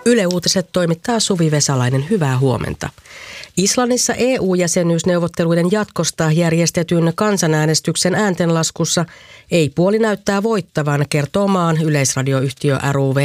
Yle Uutiset toimittaa Suvi Vesalainen. Hyvää huomenta. Islannissa EU-jäsenyysneuvotteluiden jatkosta järjestetyn kansanäänestyksen ääntenlaskussa ei puoli näyttää voittavan, kertoo maan yleisradioyhtiö RUV